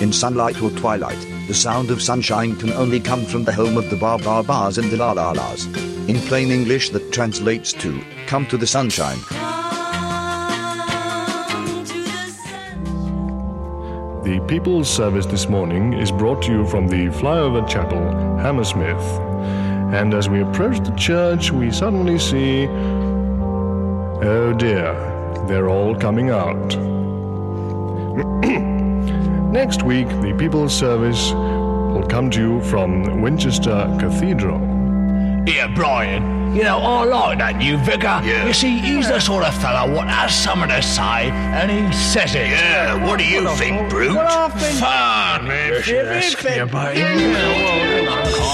In sunlight or twilight, the sound of sunshine can only come from the home of the Bars and the La-La-Las. In plain English that translates to, come to the sunshine. The People's Service this morning is brought to you from the Flyover Chapel, Hammersmith. And as we approach the church, we suddenly see... oh dear, they're all coming out. Next week, the People's Service will come to you from Winchester Cathedral. Yeah, Brian, you know, I like that new vicar. Yeah. You see, he's the sort of fellow what has something to say, and he says it. Yeah, what do you think, Brute? Fun! Ask me about it.